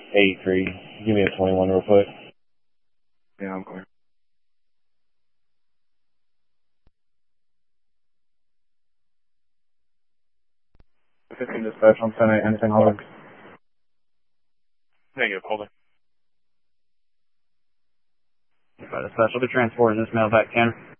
83. Give me a 21 real quick. Yeah, I'm clear. 15 dispatch on 10-8, anything holding? Negative, holding. Dispatch, I'll be transporting this mail back, Tanner.